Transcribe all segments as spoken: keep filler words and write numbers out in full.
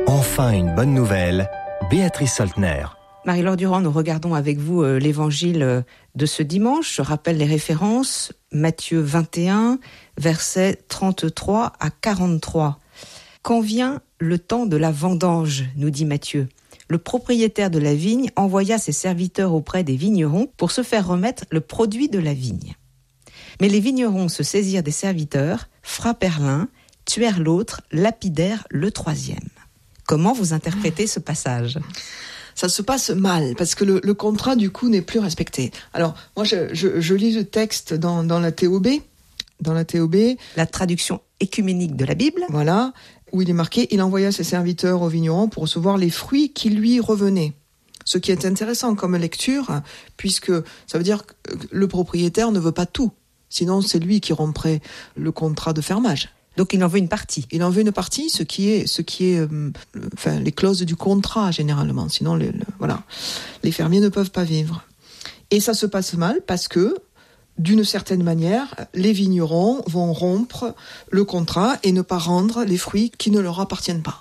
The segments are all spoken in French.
Enfin une bonne nouvelle, Béatrice Soltner. Marie-Laure Durand, nous regardons avec vous euh, l'évangile euh, de ce dimanche. Je rappelle les références. Matthieu vingt et un, versets trente-trois à quarante-trois. Quand vient le temps de la vendange, nous dit Matthieu, le propriétaire de la vigne envoya ses serviteurs auprès des vignerons pour se faire remettre le produit de la vigne. Mais les vignerons se saisirent des serviteurs, frappèrent l'un, tuèrent l'autre, lapidèrent le troisième. Comment vous interprétez ce passage ? Ça se passe mal, parce que le, le contrat, du coup, n'est plus respecté. Alors, moi, je, je, je lis le texte dans, dans la T O B, dans la T O B. La traduction écuménique de la Bible. Voilà, où il est marqué « Il envoya ses serviteurs aux vignerons pour recevoir les fruits qui lui revenaient ». Ce qui est intéressant comme lecture, puisque ça veut dire que le propriétaire ne veut pas tout. Sinon, c'est lui qui romprait le contrat de fermage. Donc il en veut une partie. Il en veut une partie, ce qui est, ce qui est, euh, enfin, les clauses du contrat généralement. Sinon, le, le, voilà, les fermiers ne peuvent pas vivre. Et ça se passe mal parce que, d'une certaine manière, les vignerons vont rompre le contrat et ne pas rendre les fruits qui ne leur appartiennent pas.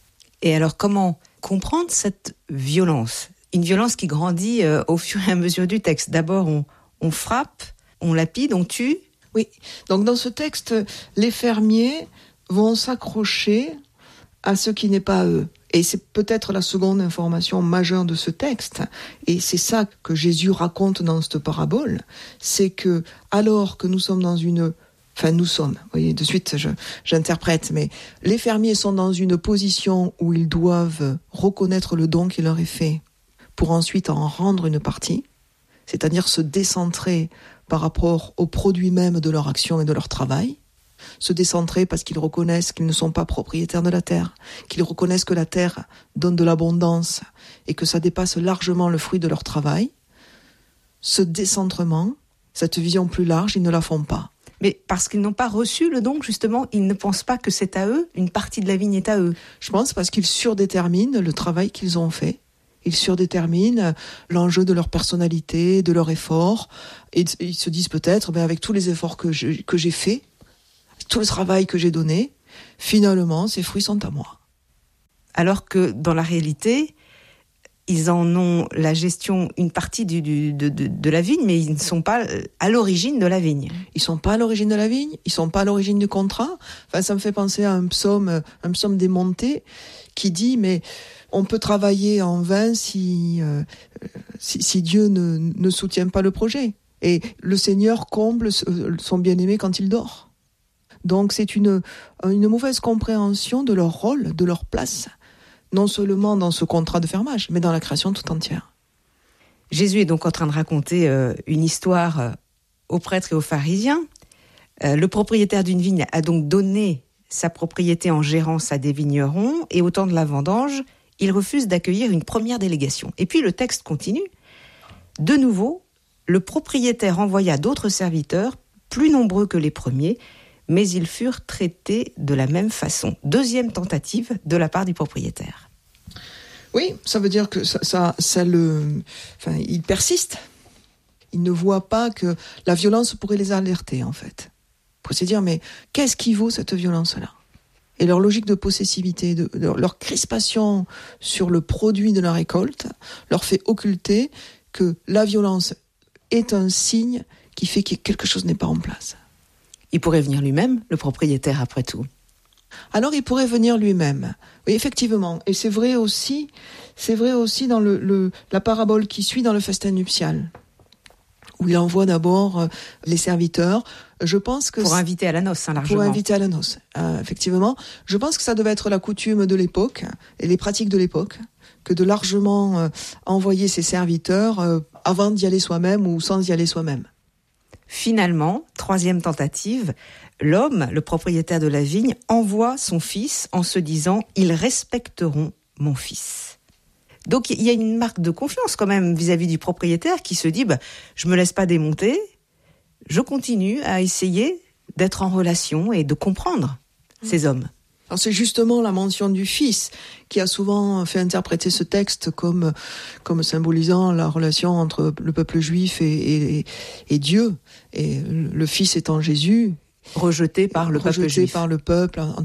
Et alors, comment comprendre cette violence ? Une violence qui grandit euh, au fur et à mesure du texte. D'abord, on, on frappe, on lapide, on tue. Oui, donc dans ce texte, les fermiers vont s'accrocher à ce qui n'est pas eux. Et c'est peut-être la seconde information majeure de ce texte. Et c'est ça que Jésus raconte dans cette parabole. C'est que, alors que nous sommes dans une... Enfin, nous sommes, vous voyez, de suite, je, j'interprète, mais les fermiers sont dans une position où ils doivent reconnaître le don qui leur est fait pour ensuite en rendre une partie, c'est-à-dire se décentrer par rapport aux produits même de leur action et de leur travail, se décentrer parce qu'ils reconnaissent qu'ils ne sont pas propriétaires de la terre, qu'ils reconnaissent que la terre donne de l'abondance et que ça dépasse largement le fruit de leur travail. Ce décentrement, cette vision plus large, ils ne la font pas. Mais parce qu'ils n'ont pas reçu le don, justement, ils ne pensent pas que c'est à eux, une partie de la vigne est à eux. Je pense parce qu'ils surdéterminent le travail qu'ils ont fait. Ils surdéterminent l'enjeu de leur personnalité, de leur effort. Et ils se disent peut-être, ben avec tous les efforts que, je, que j'ai faits, tout le travail que j'ai donné, finalement, ces fruits sont à moi. Alors que dans la réalité, ils en ont la gestion, une partie du, du, de, de, de la vigne, mais ils ne sont pas à l'origine de la vigne. Ils ne sont pas à l'origine de la vigne, ils ne sont pas à l'origine du contrat. Enfin, ça me fait penser à un psaume, un psaume démonté qui dit, mais on peut travailler en vain si, euh, si, si Dieu ne, ne soutient pas le projet. Et le Seigneur comble son bien-aimé quand il dort. Donc c'est une, une mauvaise compréhension de leur rôle, de leur place, non seulement dans ce contrat de fermage, mais dans la création tout entière. Jésus est donc en train de raconter euh, une histoire euh, aux prêtres et aux pharisiens. Euh, le propriétaire d'une vigne a donc donné sa propriété en gérance à des vignerons, et au temps de la vendange, il refuse d'accueillir une première délégation. Et puis le texte continue. De nouveau, le propriétaire envoya d'autres serviteurs, plus nombreux que les premiers, mais ils furent traités de la même façon. Deuxième tentative de la part du propriétaire. Oui, ça veut dire que ça, ça, ça le, enfin, il persiste. Il ne voit pas que la violence pourrait les alerter, en fait. Pour se dire, mais qu'est-ce qui vaut cette violence-là ? Et leur logique de possessivité, de, de, leur crispation sur le produit de la récolte, leur fait occulter que la violence est un signe qui fait que quelque chose n'est pas en place. Il pourrait venir lui-même, le propriétaire, après tout. Alors il pourrait venir lui-même. Oui, effectivement. Et c'est vrai aussi, c'est vrai aussi dans le, le, la parabole qui suit dans le festin nuptial, où il envoie d'abord les serviteurs. Je pense que pour inviter à la noce, hein, largement. Pour inviter à la noce, euh, effectivement. Je pense que ça devait être la coutume de l'époque et les pratiques de l'époque, que de largement euh, envoyer ses serviteurs euh, avant d'y aller soi-même ou sans y aller soi-même. Finalement, troisième tentative, l'homme, le propriétaire de la vigne, envoie son fils en se disant « Ils respecteront mon fils ». Donc il y a une marque de confiance quand même vis-à-vis du propriétaire qui se dit bah, « Je ne me laisse pas démonter, je continue à essayer d'être en relation et de comprendre mmh. ces hommes ». Alors c'est justement la mention du Fils qui a souvent fait interpréter ce texte comme, comme symbolisant la relation entre le peuple juif et, et, et Dieu. Et le Fils étant Jésus, rejeté par le rejeté peuple juif. par le peuple